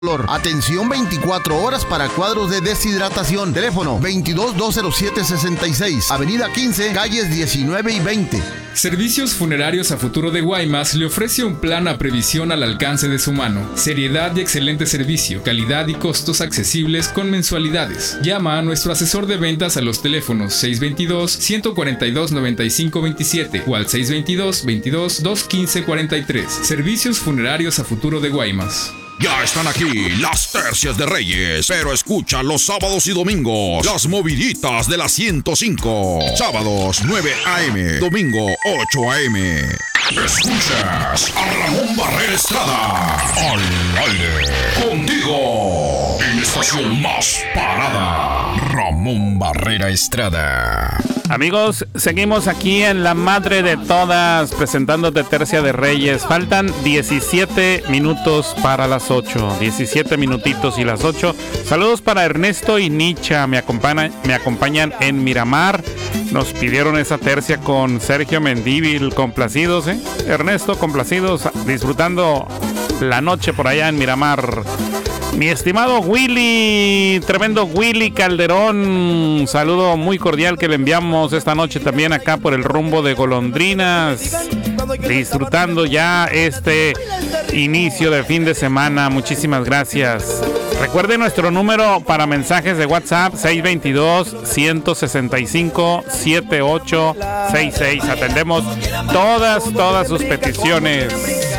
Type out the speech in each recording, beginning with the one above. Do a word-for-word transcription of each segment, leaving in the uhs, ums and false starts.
Atención veinticuatro horas para cuadros de deshidratación. Teléfono veintidós dos cero siete sesenta y seis. Avenida quince, calles diecinueve y veinte. Servicios Funerarios a Futuro de Guaymas le ofrece un plan a previsión al alcance de su mano. Seriedad y excelente servicio, calidad y costos accesibles con mensualidades. Llama a nuestro asesor de ventas a los teléfonos seis veintidós, ciento cuarenta y dos, noventa y cinco veintisiete o al seis veintidós, veintidós, doscientos quince cuarenta y tres. Servicios Funerarios a Futuro de Guaymas. Ya están aquí las tercias de Reyes, pero escucha los sábados y domingos las moviditas de la ciento cinco. Sábados nueve a eme, domingo ocho a eme. Escuchas a Ramón Barrera Estrada al aire contigo en la estación más parada. Ramón Barrera Estrada. Amigos, seguimos aquí en La Madre de Todas presentándote Tercia de Reyes. Faltan diecisiete minutos para las ocho. diecisiete minutitos y las ocho. Saludos para Ernesto y Nicha. Me acompañan, me acompañan en Miramar. Nos pidieron esa tercia con Sergio Mendívil. Complacidos, ¿eh? Ernesto, complacidos, disfrutando la noche por allá en Miramar. Mi estimado Willy, tremendo Willy Calderón, un saludo muy cordial que le enviamos esta noche también acá por el rumbo de Golondrinas, disfrutando ya este inicio de fin de semana. Muchísimas gracias. Recuerde nuestro número para mensajes de WhatsApp, seis veintidós, ciento sesenta y cinco, setenta y ocho sesenta y seis. Atendemos todas, todas sus peticiones.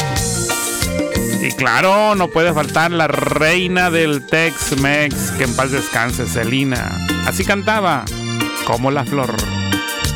Y claro, no puede faltar la reina del Tex-Mex, que en paz descanse, Celina. Así cantaba, como la flor.